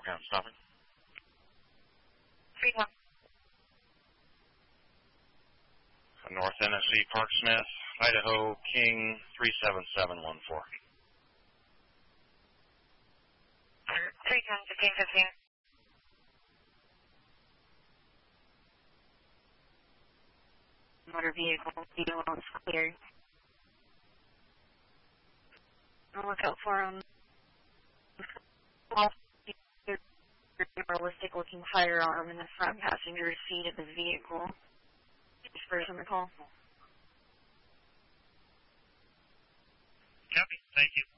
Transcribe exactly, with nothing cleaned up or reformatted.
Count stopping. Freetown. North N S C Park Smith, Idaho, King three seven seven one four. Freetown, fifteen fifteen. Motor vehicle, vehicle is cleared. I'll look out for him. Realistic looking firearm in the front passenger seat of the vehicle. Just for some call. Copy. Thank you.